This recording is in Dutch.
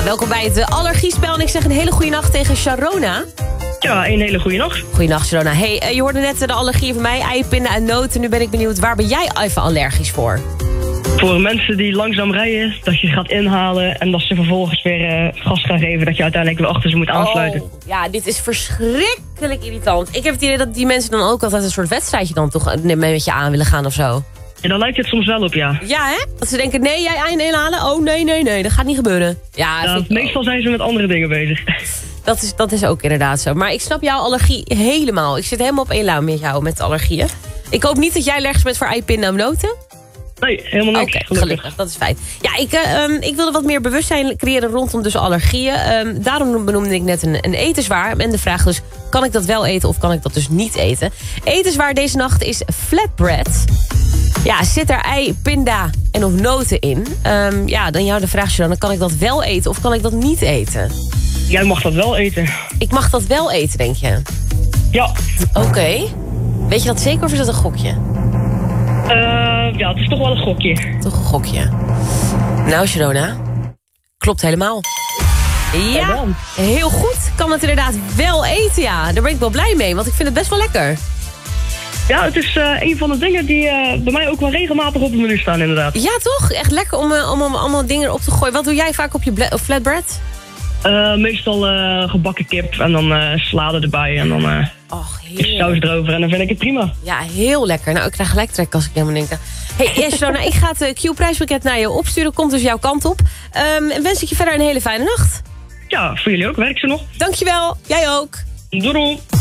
Ja, welkom bij het allergiespel. En ik zeg een hele goede nacht tegen Sharona. Ja, een hele goede nacht. Goeienacht, Sharona. Hey, je hoorde net de allergieën van mij. Ei, pinda en noten. Nu ben ik benieuwd, waar ben jij even allergisch voor? Voor mensen die langzaam rijden, dat je gaat inhalen en dat ze vervolgens weer gas gaan geven, dat je uiteindelijk weer achter ze moet aansluiten. Oh, ja, dit is verschrikkelijk irritant. Ik heb het idee dat die mensen dan ook altijd een soort wedstrijdje dan toch met je aan willen gaan of zo. En dan lijkt het soms wel op, ja. Ja, hè? Dat ze denken, nee, jij eind inhalen? Oh, nee, dat gaat niet gebeuren. Ja, meestal zijn ze met andere dingen bezig. Dat is ook inderdaad zo. Maar ik snap jouw allergie helemaal. Ik zit helemaal op één lijn met jou, met allergieën. Ik hoop niet dat jij allergisch bent voor ei, pinda en noten. Nee, helemaal niks. Oké, gelukkig. Dat is fijn. Ja, ik wilde wat meer bewustzijn creëren rondom dus allergieën. Daarom benoemde ik net een etenswaar. En de vraag dus, kan ik dat wel eten of kan ik dat dus niet eten? Etenswaar deze nacht is flatbread. Ja, zit er ei, pinda en of noten in? Ja, dan jou de vraag, dan kan ik dat wel eten of kan ik dat niet eten? Jij mag dat wel eten. Ik mag dat wel eten, denk je? Ja. Oké. Weet je dat zeker of is dat een gokje? Ja, het is toch wel een gokje. Toch een gokje. Nou, Sharona, klopt helemaal. Ja, heel goed. Kan het inderdaad wel eten, ja. Daar ben ik wel blij mee, want ik vind het best wel lekker. Ja, het is een van de dingen die bij mij ook wel regelmatig op het menu staan, inderdaad. Ja, toch? Echt lekker om allemaal dingen erop te gooien. Wat doe jij vaak op je flatbread? Meestal gebakken kip en dan salade erbij en dan saus erover en dan vind ik het prima. Ja, heel lekker. Nou, ik krijg gelijk trek als ik helemaal denk. Hey, Sharona, ik ga het Q-prijspakket naar je opsturen. Komt dus jouw kant op. En wens ik je verder een hele fijne nacht. Ja, voor jullie ook. Werk ze nog. Dankjewel. Jij ook. Doei.